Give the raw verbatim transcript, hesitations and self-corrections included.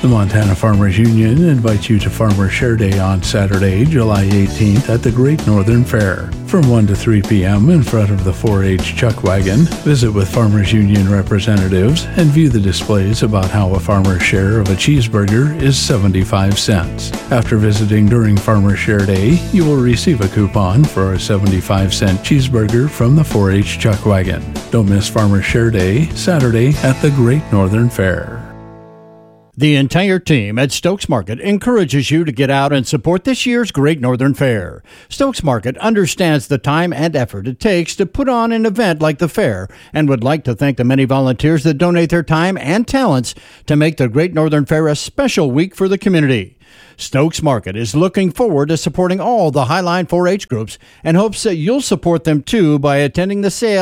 The Montana Farmers Union invites you to Farmers Share Day on Saturday, July eighteenth at the Great Northern Fair. From one to three p.m. in front of the four H Chuck Wagon, visit with Farmers Union representatives and view the displays about how a farmer's share of a cheeseburger is seventy-five cents. After visiting during Farmers Share Day, you will receive a coupon for a seventy-five cent cheeseburger from the four H Chuck Wagon. Don't miss Farmers Share Day, Saturday at the Great Northern Fair. The entire team at Stokes Market encourages you to get out and support this year's Great Northern Fair. Stokes Market understands the time and effort it takes to put on an event like the fair and would like to thank the many volunteers that donate their time and talents to make the Great Northern Fair a special week for the community. Stokes Market is looking forward to supporting all the Highline four H groups and hopes that you'll support them too by attending the sale